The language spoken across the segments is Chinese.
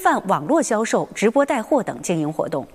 范网络销售、直播带货等经营活动。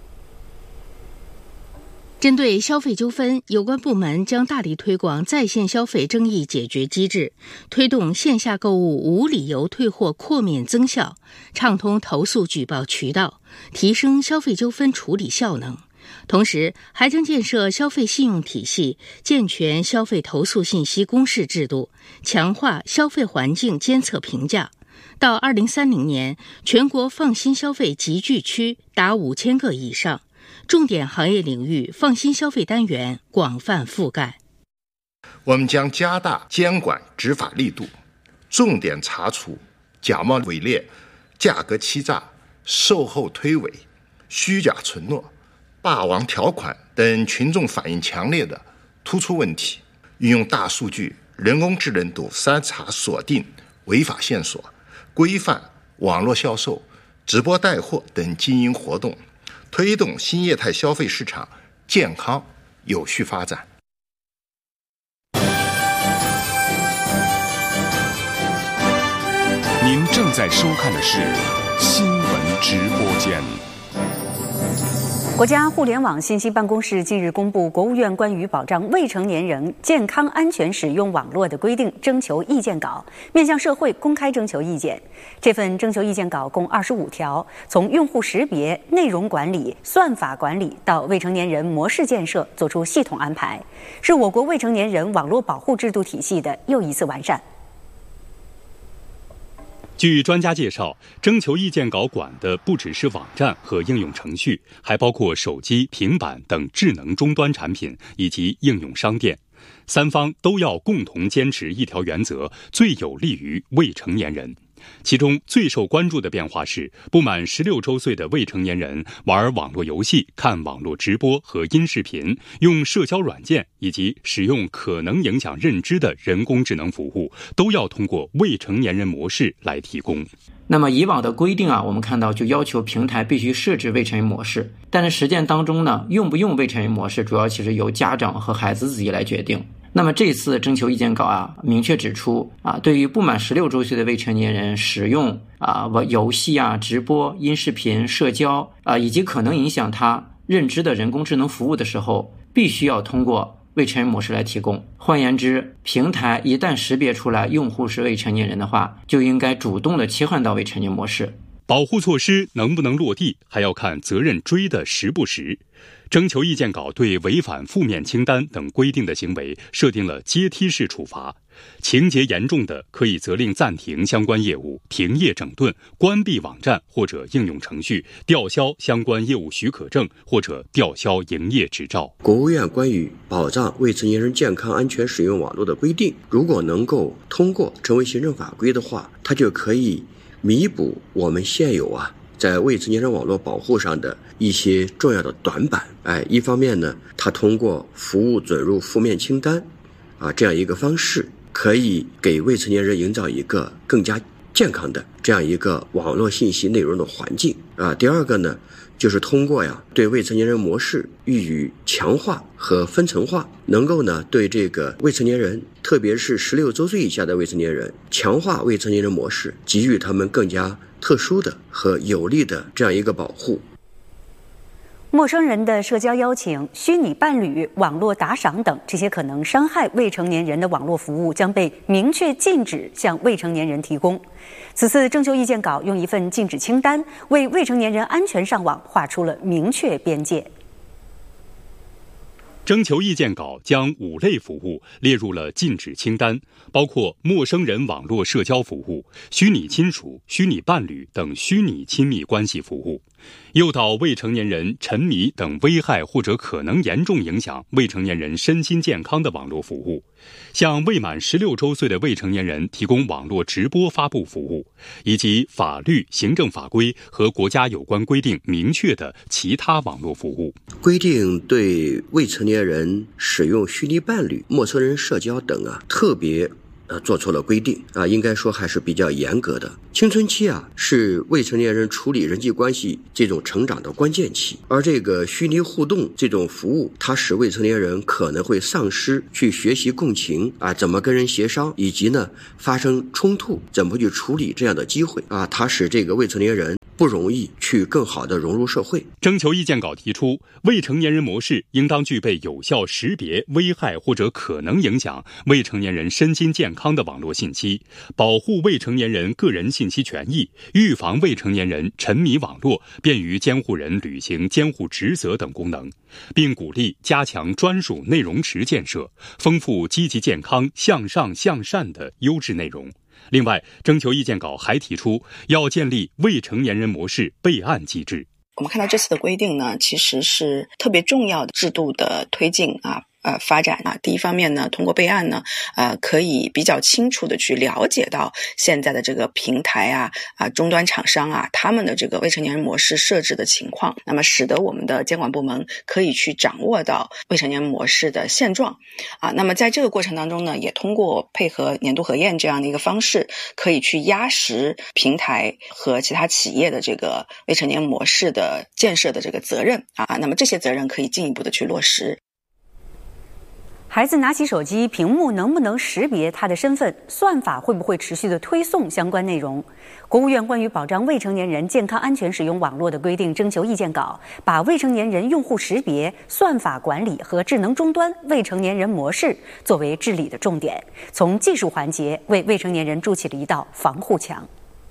针对消费纠纷，有关部门将大力推广在线消费争议解决机制，推动线下购物无理由退货扩面增效，畅通投诉举报渠道，提升消费纠纷处理效能。同时，还将建设消费信用体系，健全消费投诉信息公示制度，强化消费环境监测评价。到2030年，全国放心消费集聚区达5000个以上。重点行业领域放心消费单元广泛覆盖。 我们将加大监管执法力度，重点查处假冒伪劣、价格欺诈、售后推诿、虚假承诺、霸王条款等群众反映强烈的突出问题，运用大数据、人工智能等筛查锁定违法线索，规范网络销售、直播带货等经营活动，推动新业态消费市场健康有序发展。 您正在收看的是新闻直播间。 国家互联网信息办公室近日公布国务院关于保障未成年人健康安全使用网络的规定征求意见稿，面向社会公开征求意见。这份征求意见稿共25条，从用户识别、内容管理、算法管理到未成年人模式建设做出系统安排，是我国未成年人网络保护制度体系的又一次完善。 据专家介绍，征求意见稿管的不只是网站和应用程序，还包括手机、平板等智能终端产品以及应用商店。三方都要共同坚持一条原则，最有利于未成年人。其中最受关注的变化是，不满16周岁的未成年人玩网络游戏、看网络直播和音视频、用社交软件以及使用可能影响认知的人工智能服务，都要通过未成年人模式来提供。 那么以往的规定我们看到就要求平台必须设置未成年模式，但是实践当中呢，用不用未成年模式主要其实由家长和孩子自己来决定。那么这次征求意见稿明确指出对于不满16周岁的未成年人使用游戏直播、音视频、社交以及可能影响他认知的人工智能服务的时候，必须要通过未成年模式来提供。换言之，平台一旦识别出来用户是未成年人的话，就应该主动的切换到未成年模式。 保护措施能不能落地，还要看责任追得实不实。征求意见稿对违反负面清单等规定的行为设定了阶梯式处罚，情节严重的可以责令暂停相关业务、停业整顿、关闭网站或者应用程序、吊销相关业务许可证或者吊销营业执照。 国务院关于保障未成年人健康安全使用网络的规定，如果能够通过成为行政法规的话，它就可以弥补我们现有在未成年人网络保护上的一些重要的短板。一方面呢，它通过服务准入负面清单这样一个方式，可以给未成年人营造一个更加健康的这样一个网络信息内容的环境第二个呢，就是通过对未成年人模式予以强化和分层化，能够呢对这个未成年人，特别是16周岁以下的未成年人，强化未成年人模式，给予他们更加特殊的和有利的这样一个保护。 陌生人的社交邀请、虚拟伴侣、网络打赏等这些可能伤害未成年人的网络服务将被明确禁止向未成年人提供。此次征求意见稿用一份禁止清单为未成年人安全上网画出了明确边界。 征求意见稿将5类服务列入了禁止清单，包括陌生人网络社交服务、虚拟亲属、虚拟伴侣等虚拟亲密关系服务，诱导未成年人沉迷等危害或者可能严重影响未成年人身心健康的网络服务，向未满16周岁的未成年人提供网络直播发布服务，以及法律、行政法规和国家有关规定明确的其他网络服务。 规定对未成年人使用虚拟伴侣、陌生人社交等特别做出了规定应该说还是比较严格的。青春期是未成年人处理人际关系这种成长的关键期，而这个虚拟互动这种服务，它使未成年人可能会丧失去学习共情怎么跟人协商，以及呢发生冲突怎么去处理这样的机会它使这个未成年人不容易去更好的融入社会。 征求意见稿提出，未成年人模式应当具备有效识别危害或者可能影响未成年人身心健康的网络信息，保护未成年人个人信息权益，预防未成年人沉迷网络，便于监护人履行监护职责等功能，并鼓励加强专属内容池建设，丰富积极健康、向上向善的优质内容。另外，征求意见稿还提出要建立未成年人模式备案机制。 我们看到这次的规定呢，其实是特别重要的制度的推进发展啊。第一方面呢，通过备案呢，可以比较清楚的去了解到现在的这个平台终端厂商他们的这个未成年人模式设置的情况，那么使得我们的监管部门可以去掌握到未成年人模式的现状那么在这个过程当中呢，也通过配合年度核验这样的一个方式，可以去压实平台和其他企业的这个未成年人模式的建设的这个责任那么这些责任可以进一步的去落实。 孩子拿起手机，屏幕能不能识别他的身份？算法会不会持续的推送相关内容？国务院关于保障未成年人健康安全使用网络的规定征求意见稿，把未成年人用户识别、算法管理和智能终端未成年人模式作为治理的重点，从技术环节为未成年人筑起了一道防护墙。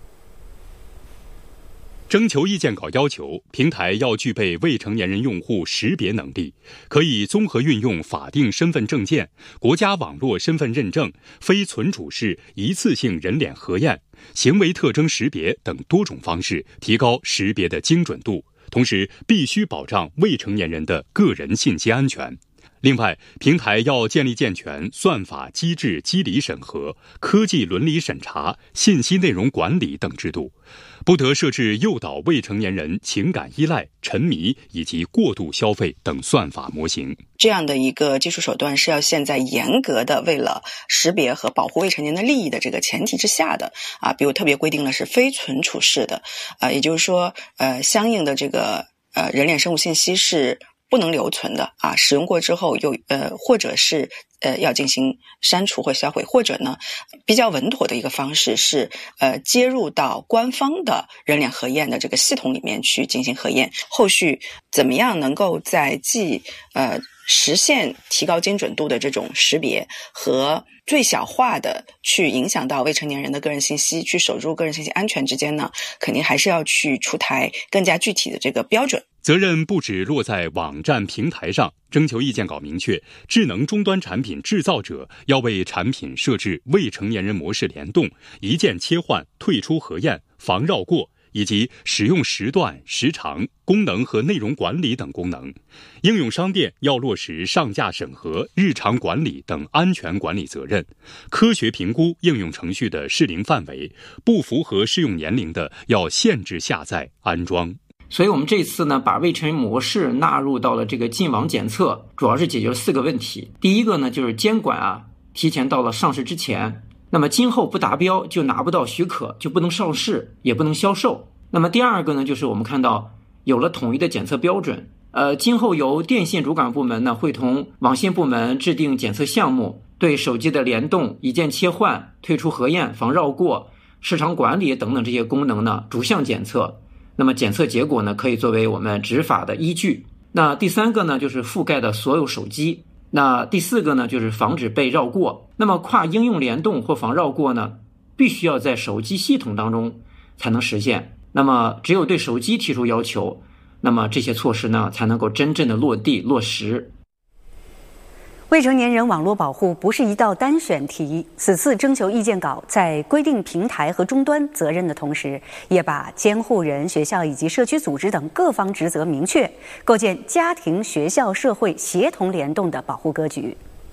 征求意见稿要求，平台要具备未成年人用户识别能力，可以综合运用法定身份证件、国家网络身份认证、非存储式一次性人脸核验、行为特征识别等多种方式，提高识别的精准度，同时必须保障未成年人的个人信息安全。另外，平台要建立健全算法机制机理审核、科技伦理审查、信息内容管理等制度，不得设置诱导未成年人情感依赖、沉迷以及过度消费等算法模型。 这样的一个技术手段是要现在严格的为了识别和保护未成年人的利益的这个前提之下的比如特别规定的是非存储式的也就是说相应的这个人脸生物信息是不能留存的使用过之后又或者是要进行删除或销毁，或者呢比较稳妥的一个方式是接入到官方的人脸核验的这个系统里面去进行核验。后续怎么样能够在既实现提高精准度的这种识别和最小化的去影响到未成年人的个人信息，去守住个人信息安全之间呢，肯定还是要去出台更加具体的这个标准。 责任不只落在网站平台上，征求意见稿明确，智能终端产品制造者要为产品设置未成年人模式联动、一键切换、退出核验、防绕过以及使用时段、时长、功能和内容管理等功能。应用商店要落实上架审核、日常管理等安全管理责任，科学评估应用程序的适龄范围，不符合适用年龄的要限制下载、安装。 所以我们这次呢，把未成年模式纳入到了这个进网检测，主要是解决了4个问题。第一个呢，就是监管提前到了上市之前，那么今后不达标就拿不到许可，就不能上市，也不能销售。那么第二个呢，就是我们看到有了统一的检测标准，今后由电信主管部门呢会同网信部门制定检测项目，对手机的联动、一键切换、退出核验、防绕过、市场管理等等这些功能呢逐项检测。那么检测结果呢，可以作为我们执法的依据。那第3个呢，就是覆盖的所有手机。那第4个呢，就是防止被绕过。那么跨应用联动或防绕过呢，必须要在手机系统当中才能实现。那么只有对手机提出要求，那么这些措施呢，才能够真正的落地落实。 未成年人网络保护不是一道单选题，此次征求意见稿在规定平台和终端责任的同时，也把监护人、学校以及社区组织等各方职责明确，构建家庭、学校、社会协同联动的保护格局。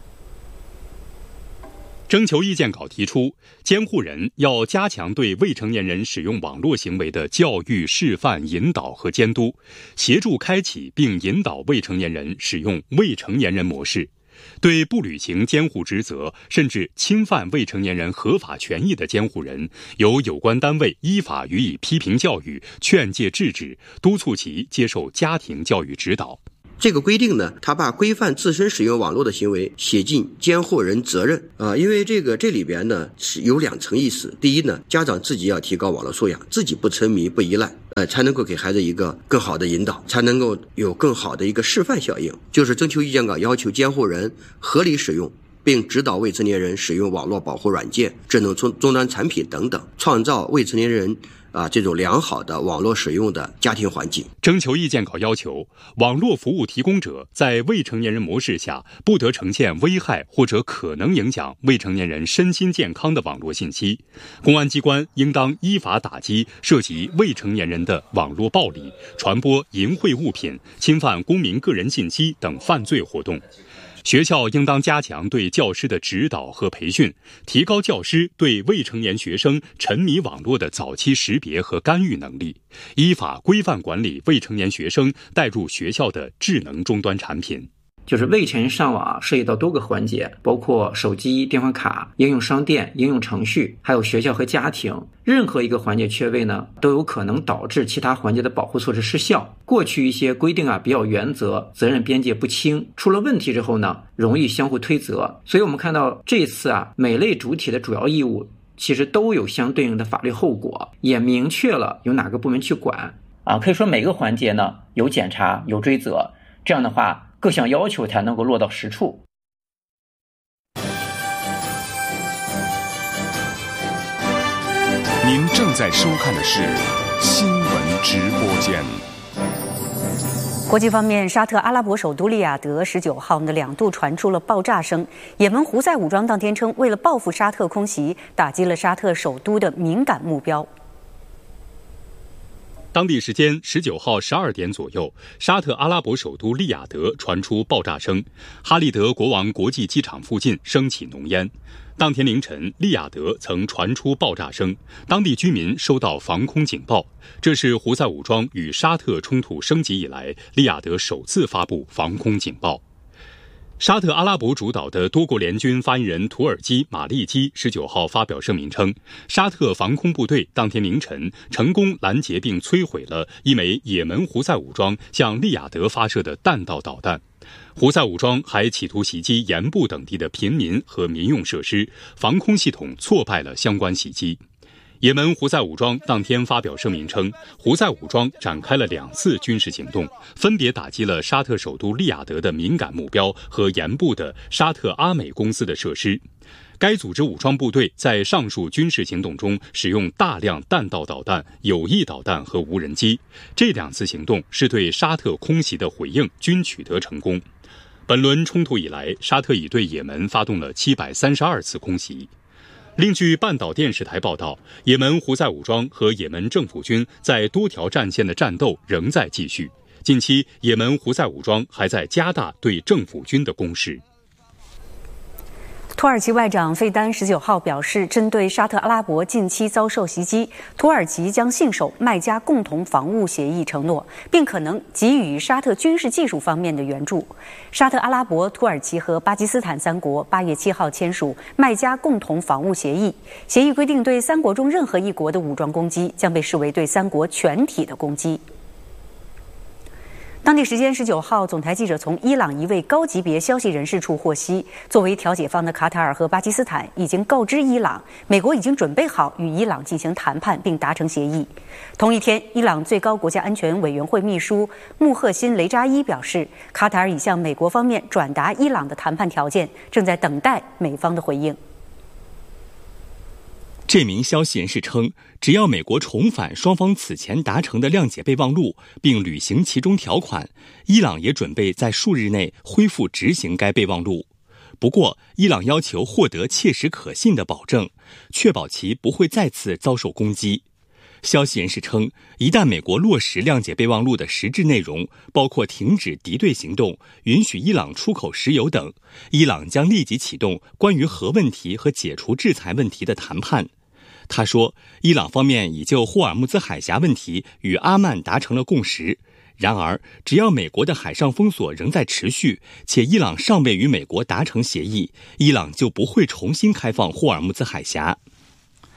征求意见稿提出，监护人要加强对未成年人使用网络行为的教育、示范、引导和监督，协助开启并引导未成年人使用未成年人模式。对不履行监护职责甚至侵犯未成年人合法权益的监护人，由有关单位依法予以批评教育、劝诫制止，督促其接受家庭教育指导。 这个规定呢，它把规范自身使用网络的行为写进监护人责任因为这里边呢是有2层意思。第一呢，家长自己要提高网络素养，自己不沉迷不依赖才能够给孩子一个更好的引导，才能够有更好的一个示范效应。就是征求意见稿要求监护人合理使用并指导未成年人使用网络保护软件、智能终端产品等等，创造未成年人这种良好的网络使用的家庭环境。 征求意见稿要求，网络服务提供者在未成年人模式下不得呈现危害或者可能影响未成年人身心健康的网络信息。公安机关应当依法打击涉及未成年人的网络暴力、传播淫秽物品、侵犯公民个人信息等犯罪活动。学校应当加强对教师的指导和培训，提高教师对未成年学生沉迷网络的早期识别和干预能力，依法规范管理未成年学生带入学校的智能终端产品。 就是未成年上网涉及到多个环节，包括手机、电话卡、应用商店、应用程序，还有学校和家庭。任何一个环节缺位呢，都有可能导致其他环节的保护措施失效。过去一些规定比较原则，责任边界不清，出了问题之后呢，容易相互推责。所以我们看到这次每类主体的主要义务其实都有相对应的法律后果，也明确了由哪个部门去管。可以说每个环节呢有检查、有追责，这样的话各项要求才能够落到实处。 您正在收看的是新闻直播间。 国际方面，沙特阿拉伯首都利雅得19号2度传出了爆炸声。也门胡塞武装当天称，为了报复沙特空袭，打击了沙特首都的敏感目标。 当地时间19号12点左右，沙特阿拉伯首都利雅得传出爆炸声，哈利德国王国际机场附近升起浓烟。当天凌晨，利雅得曾传出爆炸声，当地居民收到防空警报。这是胡塞武装与沙特冲突升级以来，利雅得首次发布防空警报。沙特阿拉伯主导的多国联军发言人土耳其马利基19号发表声明称，沙特防空部队当天凌晨成功拦截并摧毁了一枚也门胡塞武装向利雅得发射的弹道导弹。胡塞武装还企图袭击盐部等地的平民和民用设施，防空系统挫败了相关袭击。也门胡塞武装当天发表声明称，胡塞武装展开了2次军事行动，分别打击了沙特首都利雅得的敏感目标和盐部的沙特阿美公司的设施。该组织武装部队在上述军事行动中使用大量弹道导弹、有翼导弹和无人机。这2次行动是对沙特空袭的回应，均取得成功。本轮冲突以来，沙特已对也门发动了732次空袭。另据半岛电视台报道，也门胡塞武装和也门政府军在多条战线的战斗仍在继续。近期，也门胡塞武装还在加大对政府军的攻势。 土耳其外长费丹19号表示，针对沙特阿拉伯近期遭受袭击，土耳其将信守麦加共同防务协议承诺，并可能给予沙特军事技术方面的援助。沙特阿拉伯、土耳其和巴基斯坦3国8月7号签署麦加共同防务协议，协议规定对3国中任何一国的武装攻击将被视为对3国全体的攻击。当地时间19号，总台记者从伊朗一位高级别消息人士处获悉，作为调解方的卡塔尔和巴基斯坦已经告知伊朗，美国已经准备好与伊朗进行谈判并达成协议。同一天，伊朗最高国家安全委员会秘书穆赫辛·雷扎伊表示，卡塔尔已向美国方面转达伊朗的谈判条件，正在等待美方的回应。 这名消息人士称，只要美国重返双方此前达成的谅解备忘录，并履行其中条款，伊朗也准备在数日内恢复执行该备忘录。不过，伊朗要求获得切实可信的保证，确保其不会再次遭受攻击。消息人士称，一旦美国落实谅解备忘录的实质内容，包括停止敌对行动、允许伊朗出口石油等，伊朗将立即启动关于核问题和解除制裁问题的谈判。他说，伊朗方面已就霍尔木兹海峡问题与阿曼达成了共识。然而，只要美国的海上封锁仍在持续，且伊朗尚未与美国达成协议，伊朗就不会重新开放霍尔木兹海峡。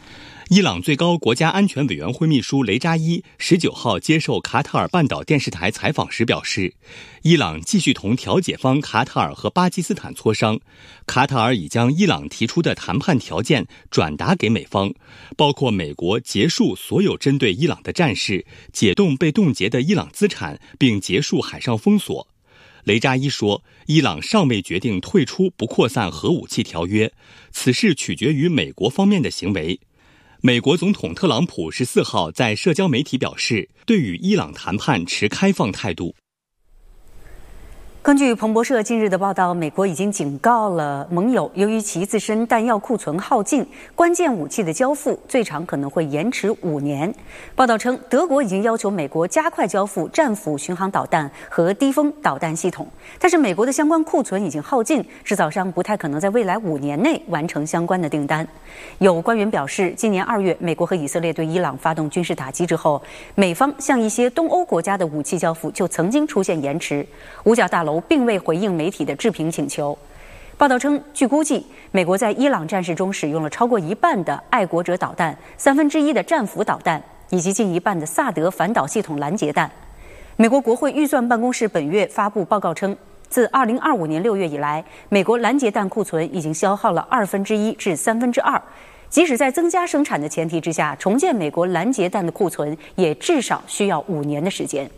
伊朗最高国家安全委员会秘书雷扎伊19号接受卡塔尔半岛电视台采访时表示，伊朗继续同调解方卡塔尔和巴基斯坦磋商，卡塔尔已将伊朗提出的谈判条件转达给美方，包括美国结束所有针对伊朗的战事，解冻被冻结的伊朗资产，并结束海上封锁。雷扎伊说，伊朗尚未决定退出不扩散核武器条约，此事取决于美国方面的行为。美国总统特朗普14号在社交媒体表示，对与伊朗谈判持开放态度。 根据彭博社近日的报道，美国已经警告了盟友，由于其自身弹药库存耗尽，关键武器的交付最长可能会延迟5年。报道称，德国已经要求美国加快交付战斧巡航导弹和低风导弹系统，但是美国的相关库存已经耗尽，制造商不太可能在未来5年内完成相关的订单。有官员表示，今年2月，美国和以色列对伊朗发动军事打击之后，美方向一些东欧国家的武器交付就曾经出现延迟。五角大楼并未回应媒体的置评请求。报道称，据估计，美国在伊朗战事中使用了超过1半的爱国者导弹，1/3的战斧导弹，以及近1半的萨德反导系统拦截弹。美国国会预算办公室本月发布报告称，自2025年6月以来，美国拦截弹库存已经消耗了1/2至2/3。即使在增加生产的前提之下，重建美国拦截弹的库存也至少需要5年的时间。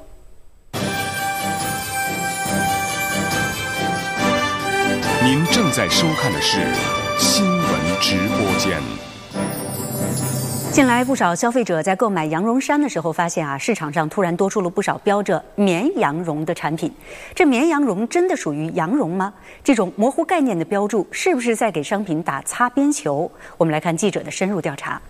您正在收看的是新闻直播间。 近来不少消费者在购买羊绒衫的时候发现市场上突然多出了不少标着绵羊绒的产品。这绵羊绒真的属于羊绒吗？这种模糊概念的标注是不是在给商品打擦边球？我们来看记者的深入调查。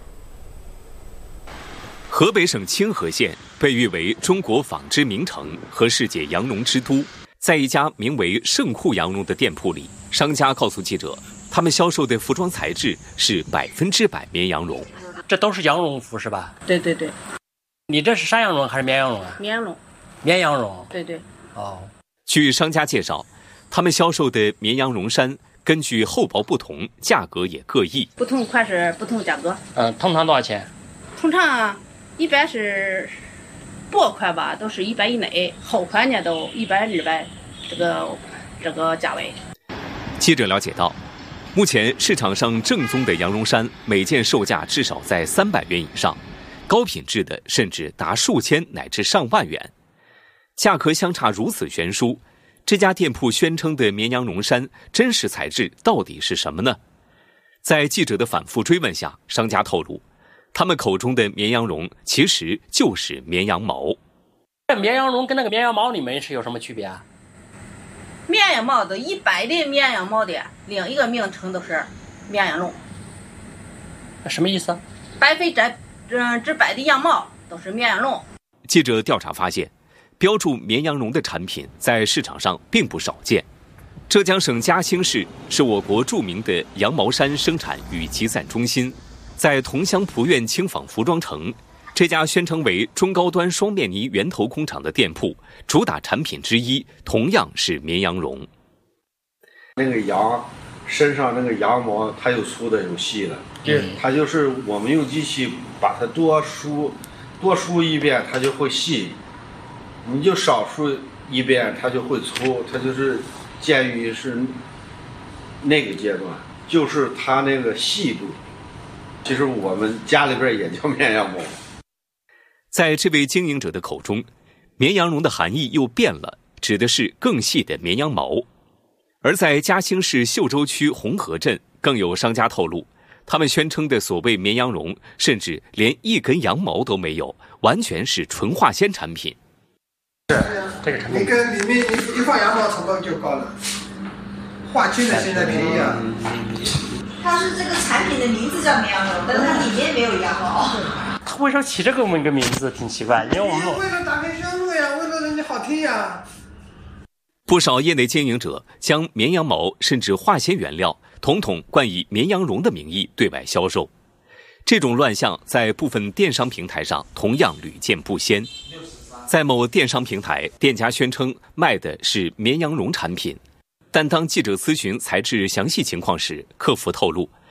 河北省清河县被誉为中国纺织名城和世界羊绒之都。在一家名为盛库羊绒的店铺里，商家告诉记者，他们销售的服装材质是100%绵羊绒。 这都是羊绒服是吧？ 对对对。 你这是山羊绒还是绵羊绒啊？ 绵羊绒。 绵羊绒。 对对。 哦。 据商家介绍，他们销售的绵羊绒衫根据厚薄不同，价格也各异。 不同款式不同价格。 通常多少钱？ 通常一般是薄款吧，都是100以内，厚款呢都100、200，这个价位。 记者了解到，目前市场上正宗的羊绒衫每件售价至少在300元以上，高品质的甚至达数千乃至上万元。价格相差如此悬殊，这家店铺宣称的绵羊绒衫真实材质到底是什么呢？在记者的反复追问下，商家透露，他们口中的绵羊绒其实就是绵羊毛。 这绵羊绒跟那个绵羊毛里面是有什么区别啊？ 绵羊毛的一般的绵羊毛的另一个名称都是绵羊绒。 什么意思 ？100%的羊毛都是绵羊绒。 记者调查发现，标注绵羊绒的产品在市场上并不少见。浙江省嘉兴市是我国著名的羊毛衫生产与集散中心。在桐乡蒲苑轻纺服装城，这家宣称为中高端双面呢源头工厂的店铺，主打产品之一同样是绵羊绒。 那个羊身上那个羊毛，它有粗的有细的，它就是我们用机器把它多梳一遍，它就会细；你就少梳一遍，它就会粗。它就是鉴于是那个阶段，就是它那个细度。其实我们家里边也叫绵羊毛。 在这位经营者的口中，绵羊绒的含义又变了，指的是更细的绵羊毛。而在嘉兴市秀洲区红河镇，更有商家透露，他们宣称的所谓绵羊绒，甚至连一根羊毛都没有，完全是纯化纤产品。 这个产品， 你跟里面一放羊毛成本就高了，化纤的现在便宜啊。 它是这个产品的名字叫绵羊绒，但是它里面没有羊毛。 他为什么起这个一个名字挺奇怪？因为我们为了打开销路呀，为了人家好听呀。 不少业内经营者将绵羊毛甚至化纤原料统统冠以绵羊绒的名义对外销售，这种乱象在部分电商平台上同样屡见不鲜。在某电商平台，店家宣称卖的是绵羊绒产品，但当记者咨询材质详细情况时，客服透露，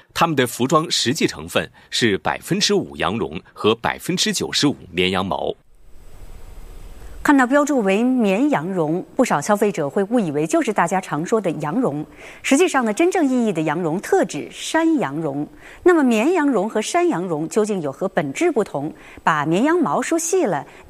它们的服装实际成分是5%羊绒和95%绵羊毛。 看到标注为绵羊绒，不少消费者会误以为就是大家常说的羊绒。实际上呢，真正意义的羊绒特指山羊绒。那么绵羊绒和山羊绒究竟有何本质不同？把绵羊毛梳细了，